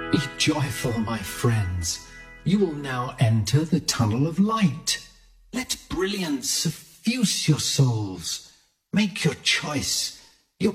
Be joyful, my friends. You will now enter the tunnel of light. Let brilliance suffuse your souls. Make your choice.